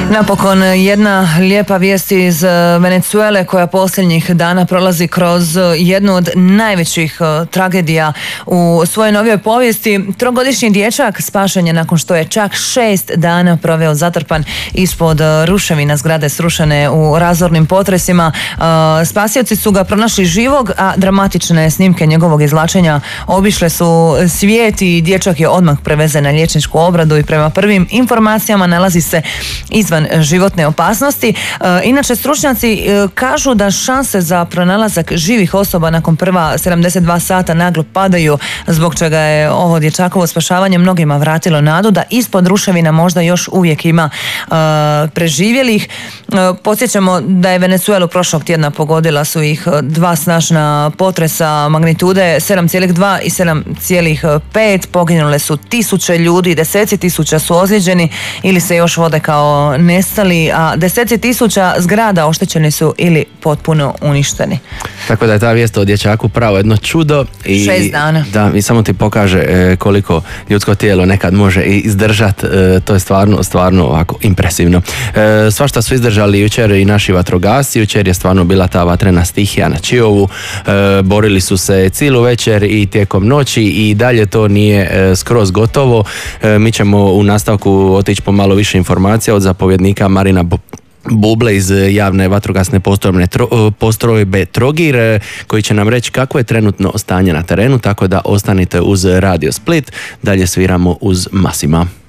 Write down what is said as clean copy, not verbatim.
Napokon jedna lijepa vijest iz Venezuele koja posljednjih dana prolazi kroz jednu od najvećih tragedija u svojoj novijoj povijesti. 3-godišnji dječak spašen je nakon što je čak 6 dana proveo zatrpan ispod ruševina zgrade srušene u razornim potresima. Spasioci su ga pronašli živog, a dramatične snimke njegovog izvlačenja obišle su svijet i dječak je odmah prevezen na liječničku obradu i prema prvim informacijama nalazi se izvan životne opasnosti. Inače, stručnjaci kažu da šanse za pronalazak živih osoba nakon prva 72 sata naglo padaju, zbog čega je ovo dječakovo spašavanje mnogima vratilo nadu da ispod ruševina možda još uvijek ima preživjelih. Podsjećamo da je Venezuelu prošlog tjedna pogodila su ih 2 snažna potresa magnitude 7,2 i 7,5. Poginule su tisuće ljudi, deseci tisuća su ozlijeđeni ili se još vode kao nestali, a deseci tisuća zgrada oštećeni su ili potpuno uništeni. Tako da je ta vijest o dječaku pravo jedno čudo. 6 dana. Da, i samo ti pokaže koliko ljudsko tijelo nekad može izdržati. To je stvarno ovako impresivno. Svašta su izdržali jučer i naši vatrogasci. Jučer je stvarno bila ta vatrena stihija na Čiovu. Borili su se cijelu večer i tijekom noći i dalje to nije skroz gotovo. Mi ćemo u nastavku otići po malo više informacija od zapovjednika Marina Buble iz javne vatrogasne postrojbe Trogir, koji će nam reći kako je trenutno stanje na terenu, tako da ostanite uz Radio Split. Dalje sviramo uz Masima.